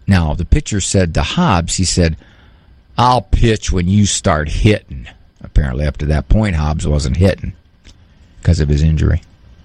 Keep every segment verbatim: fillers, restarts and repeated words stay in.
Now, the pitcher said to Hobbs, he said, I'll pitch when you start hitting. Apparently, up to that point, Hobbs wasn't hitting because of his injury.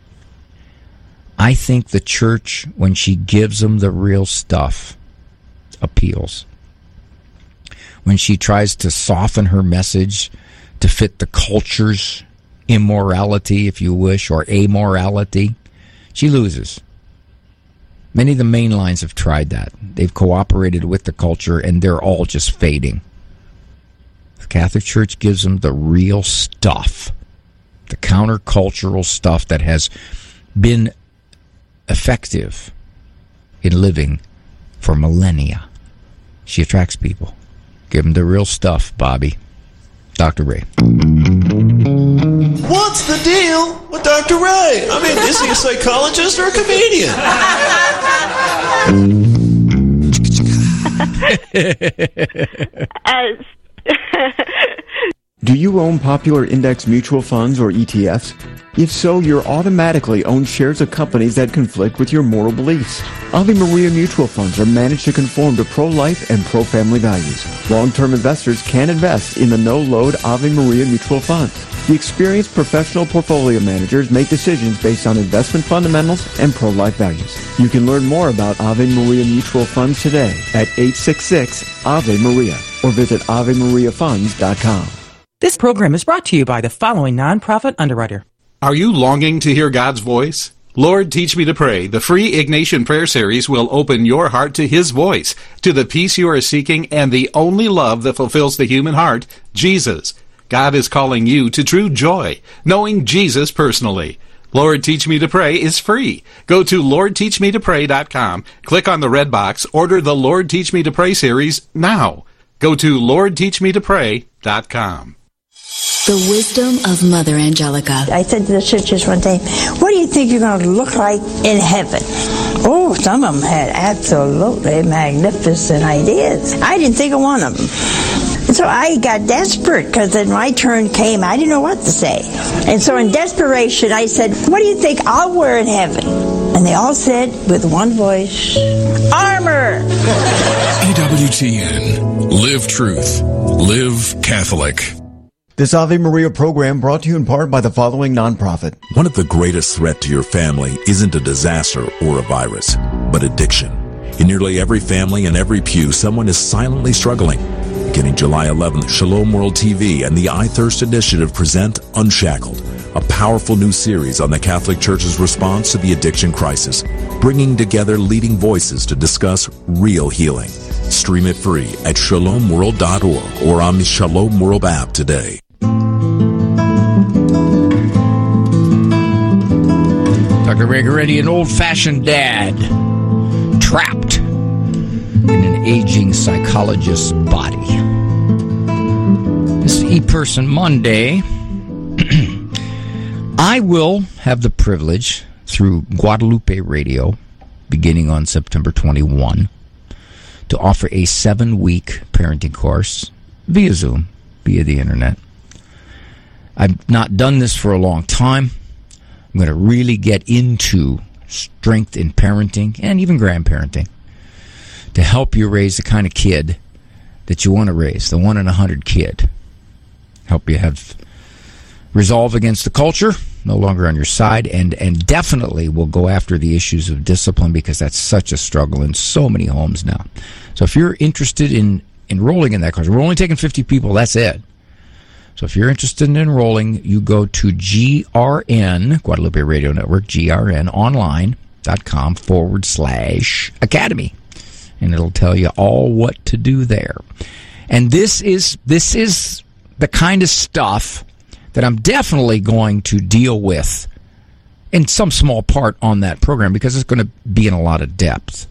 I think the church, when she gives them the real stuff, appeals. When she tries to soften her message to fit the culture's immorality, if you wish, or amorality, she loses. Many of the main lines have tried that. They've cooperated with the culture, and they're all just fading. The Catholic Church gives them the real stuff, the countercultural stuff that has been effective in living for millennia. She attracts people. Give them the real stuff, Bobby. Doctor Ray. What's the deal with Doctor Ray? I mean, is he a psychologist or a comedian? As Do you own popular index mutual funds or E T Fs? If so, you're automatically own shares of companies that conflict with your moral beliefs. Ave Maria mutual funds are managed to conform to pro-life and pro-family values. Long-term investors can invest in the no-load Ave Maria mutual funds. The experienced professional portfolio managers make decisions based on investment fundamentals and pro-life values. You can learn more about Ave Maria mutual funds today at eight six six Ave Maria or visit ave maria funds dot com. This program is brought to you by the following nonprofit underwriter. Are you longing to hear God's voice? Lord, Teach Me to Pray, the free Ignatian prayer series will open your heart to His voice, to the peace you are seeking, and the only love that fulfills the human heart, Jesus. God is calling you to true joy, knowing Jesus personally. Lord, Teach Me to Pray is free. Go to lord teach me to pray dot com, click on the red box, order the Lord, Teach Me to Pray series now. Go to lord teach me to pray dot com. The wisdom of Mother Angelica. I said to the sisters one day, what do you think you're going to look like in heaven? Oh, some of them had absolutely magnificent ideas. I didn't think of one of them. So I got desperate because then my turn came. I didn't know what to say. And so in desperation, I said, what do you think I'll wear in heaven? And they all said with one voice, armor! E W T N. Live truth. Live Catholic. This Ave Maria program brought to you in part by the following nonprofit. One of the greatest threats to your family isn't a disaster or a virus, but addiction. In nearly every family and every pew, someone is silently struggling. Beginning July eleventh, Shalom World T V and the iThirst Initiative present Unshackled, a powerful new series on the Catholic Church's response to the addiction crisis, bringing together leading voices to discuss real healing. Stream it free at shalom world dot org or on the Shalom World app today. Doctor Ray Goretti, an old-fashioned dad, trapped in an aging psychologist's body. This is E-Person Monday. I will have the privilege, through Guadalupe Radio, beginning on September twenty-first, to offer a seven-week parenting course via Zoom, via the internet. I've not done this for a long time. I'm going to really get into strength in parenting and even grandparenting to help you raise the kind of kid that you want to raise, the one in a hundred kid. Help you have resolve against the culture, no longer on your side, and, and definitely will go after the issues of discipline because that's such a struggle in so many homes now. So if you're interested in enrolling in that course, we're only taking fifty people, that's it. So if you're interested in enrolling, you go to G R N, Guadalupe Radio Network, G R N online dot com forward slash academy. And it'll tell you all what to do there. And this is this is the kind of stuff that I'm definitely going to deal with in some small part on that program because it's going to be in a lot of depth.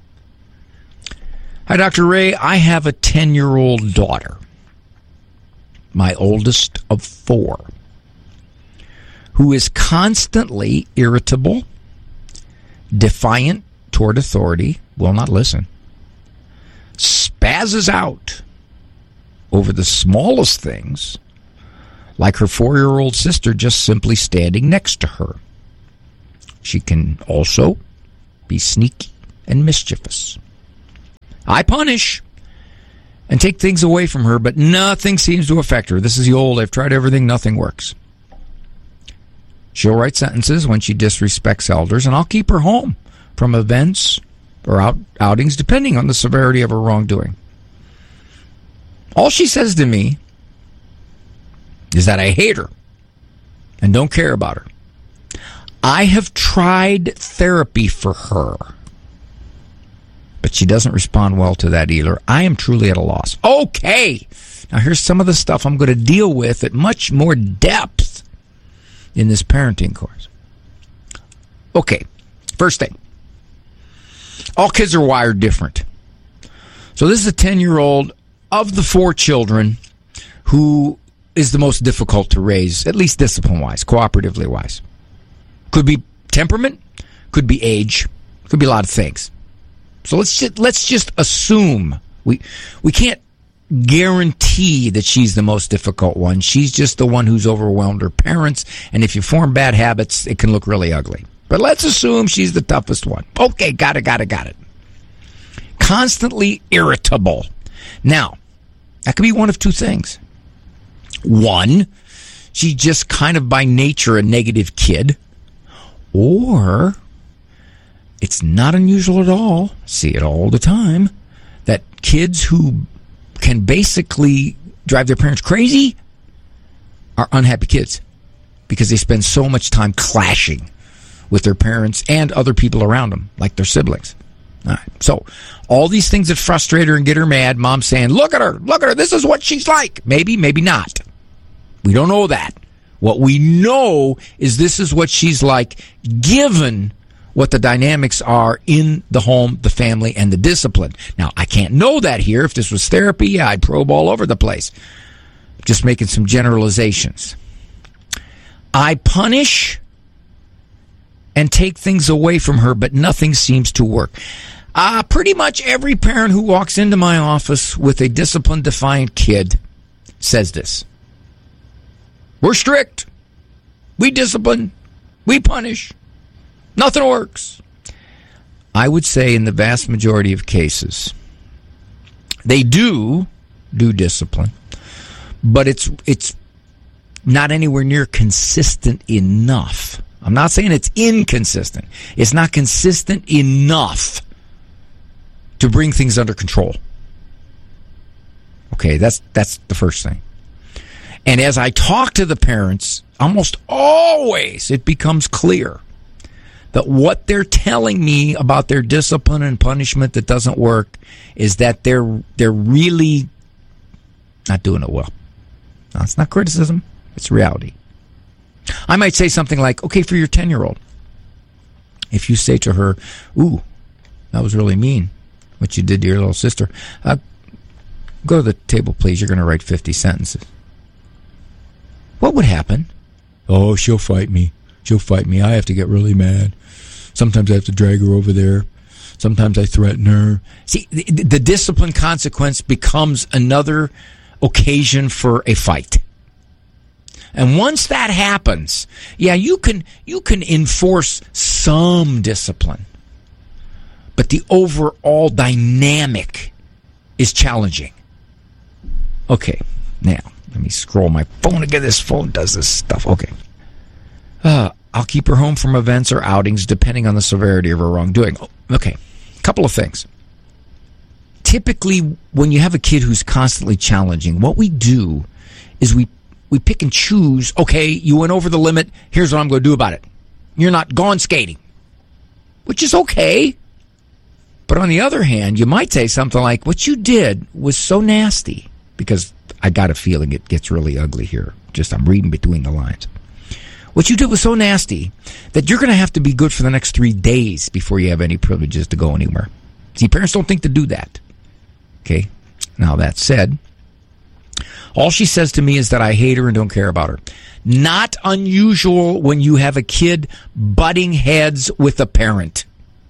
Hi, Doctor Ray. I have a ten-year-old daughter, my oldest of four, who is constantly irritable, defiant toward authority, will not listen, spazzes out over the smallest things, like her four-year-old sister just simply standing next to her. She can also be sneaky and mischievous. I punish and take things away from her, but nothing seems to affect her. This is the old, I've tried everything, nothing works. She'll write sentences when she disrespects elders, and I'll keep her home from events or out, outings, depending on the severity of her wrongdoing. All she says to me is that I hate her and don't care about her. I have tried therapy for her, but she doesn't respond well to that either. I am truly at a loss. Okay, now here's some of the stuff I'm going to deal with at much more depth in this parenting course. Okay, first thing. All kids are wired different. So this is a ten-year-old of the four children who is the most difficult to raise, at least discipline-wise, cooperatively-wise. Could be temperament, could be age, could be a lot of things. So let's just, let's just assume we we can't guarantee that she's the most difficult one. She's just the one who's overwhelmed her parents, and if you form bad habits, it can look really ugly. But let's assume she's the toughest one. Okay, got it, got it, got it. Constantly irritable. Now, that could be one of two things. One, she's just kind of by nature a negative kid. Or, it's not unusual at all, see it all the time, that kids who can basically drive their parents crazy are unhappy kids because they spend so much time clashing with their parents and other people around them, like their siblings. All right. So, all these things that frustrate her and get her mad, mom's saying, look at her, look at her, this is what she's like. Maybe, maybe not. We don't know that. What we know is this is what she's like, given what the dynamics are in the home, the family, and the discipline. Now, I can't know that here. If this was therapy, yeah, I'd probe all over the place. Just making some generalizations. I punish and take things away from her, but nothing seems to work. Uh, pretty much every parent who walks into my office with a discipline-defiant kid says this. We're strict. We discipline. We punish. Nothing works. I would say in the vast majority of cases, they do do discipline, but it's it's not anywhere near consistent enough. I'm not saying it's inconsistent. It's not consistent enough to bring things under control. Okay, that's that's the first thing. And as I talk to the parents, almost always it becomes clear that what they're telling me about their discipline and punishment that doesn't work is that they're they're really not doing it well. Now, it's not criticism, it's reality. I might say something like, okay, for your ten-year-old, if you say to her, ooh, that was really mean, what you did to your little sister, uh, go to the table, please, you're going to write fifty sentences. What would happen? Oh, she'll fight me. She'll fight me. I have to get really mad. Sometimes I have to drag her over there. Sometimes I threaten her. See, the, the discipline consequence becomes another occasion for a fight. And once that happens, yeah, you can you can enforce some discipline. But the overall dynamic is challenging. Okay, now, let me scroll my phone again. This phone does this stuff. Okay. Uh, I'll keep her home from events or outings depending on the severity of her wrongdoing. Okay, a couple of things. Typically, when you have a kid who's constantly challenging, what we do is we we pick and choose, okay, you went over the limit, here's what I'm going to do about it. You're not gone skating, which is okay. But on the other hand, you might say something like, what you did was so nasty, because I got a feeling it gets really ugly here. Just I'm reading between the lines. What you did was so nasty that you're going to have to be good for the next three days before you have any privileges to go anywhere. See, parents don't think to do that. Okay? Now, that said, all she says to me is that I hate her and don't care about her. Not unusual when you have a kid butting heads with a parent.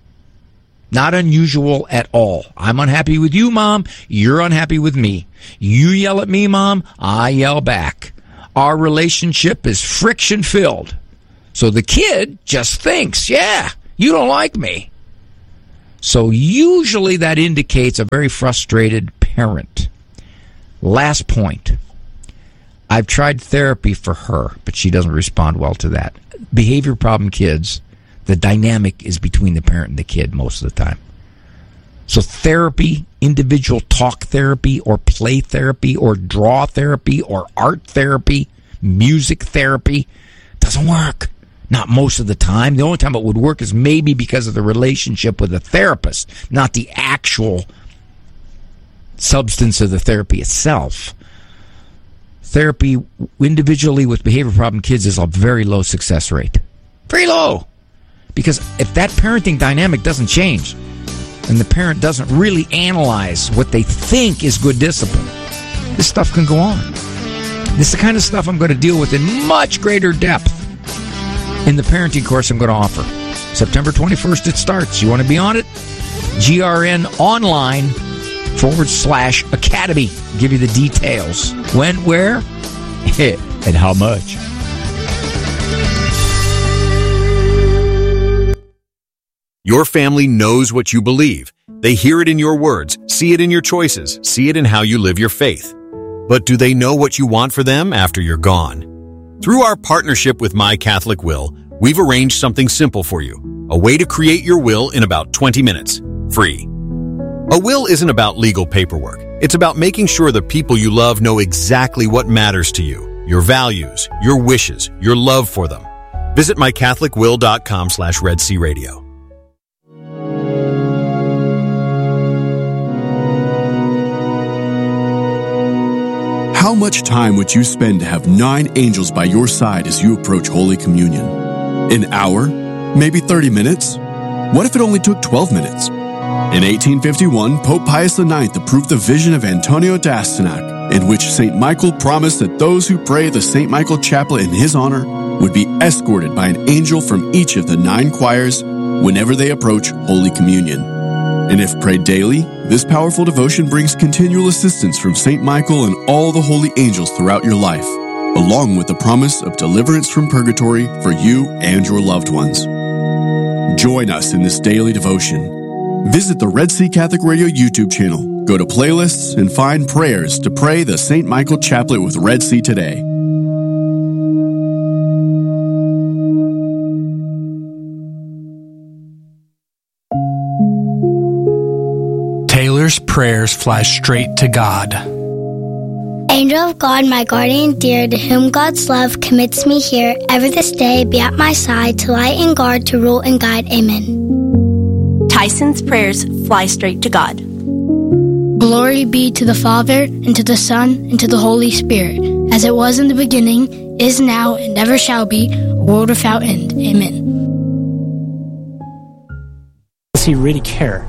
Not unusual at all. I'm unhappy with you, Mom. You're unhappy with me. You yell at me, Mom. I yell back. Our relationship is friction-filled. So the kid just thinks, yeah, you don't like me. So usually that indicates a very frustrated parent. Last point. I've tried therapy for her, but she doesn't respond well to that. Behavior problem kids, the dynamic is between the parent and the kid most of the time. So therapy, individual talk therapy or play therapy or draw therapy or art therapy, music therapy, doesn't work. Not most of the time. The only time it would work is maybe because of the relationship with the therapist, not the actual substance of the therapy itself. Therapy individually with behavior problem kids is a very low success rate. Very low. Because if that parenting dynamic doesn't change and the parent doesn't really analyze what they think is good discipline, this stuff can go on. This is the kind of stuff I'm going to deal with in much greater depth in the parenting course I'm going to offer. September twenty-first it starts. You want to be on it? G R N online forward slash academy. Give you the details. When, where, and how much. Your family knows what you believe. They hear it in your words, see it in your choices, see it in how you live your faith. But do they know what you want for them after you're gone? Through our partnership with My Catholic Will, we've arranged something simple for you. A way to create your will in about twenty minutes. Free. A will isn't about legal paperwork. It's about making sure the people you love know exactly what matters to you, your values, your wishes, your love for them. Visit my catholic will dot com slash Red Sea Radio. How much time would you spend to have nine angels by your side as you approach Holy Communion? An hour? Maybe thirty minutes? What if it only took twelve minutes? In eighteen fifty-one, Pope Pius the ninth approved the vision of Antonio d'Astyanac, in which Saint Michael promised that those who pray the Saint Michael Chaplet in his honor would be escorted by an angel from each of the nine choirs whenever they approach Holy Communion. And if prayed daily, this powerful devotion brings continual assistance from Saint Michael and all the holy angels throughout your life, along with the promise of deliverance from purgatory for you and your loved ones. Join us in this daily devotion. Visit the Red Sea Catholic Radio YouTube channel, go to playlists, and find prayers to pray the Saint Michael Chaplet with Red Sea today. Taylor's prayers fly straight to God. Angel of God, my guardian dear, to whom God's love commits me here, ever this day be at my side to light and guard, to rule and guide. Amen. Tyson's prayers fly straight to God. Glory be to the Father, and to the Son, and to the Holy Spirit, as it was in the beginning, is now, and ever shall be, a world without end. Amen. Does he really care?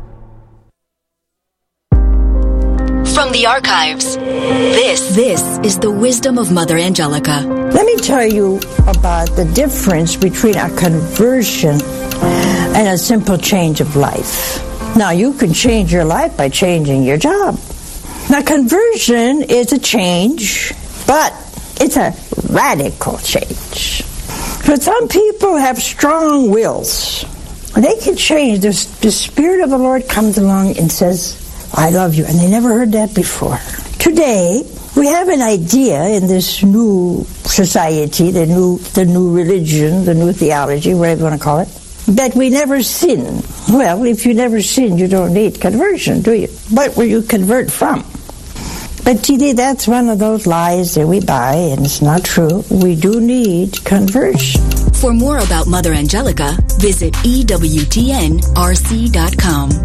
From the archives, this this is the wisdom of Mother Angelica. Let me tell you about the difference between a conversion and a simple change of life. Now, you can change your life by changing your job. Now, conversion is a change, but it's a radical change. But some people have strong wills. They can change. The, the Spirit of the Lord comes along and says, I love you. And they never heard that before. Today, we have an idea in this new society, the new the new religion, the new theology, whatever you want to call it, that we never sin. Well, if you never sin, you don't need conversion, do you? What will you convert from? But today, that's one of those lies that we buy, and it's not true. We do need conversion. For more about Mother Angelica, visit E W T N R C dot com.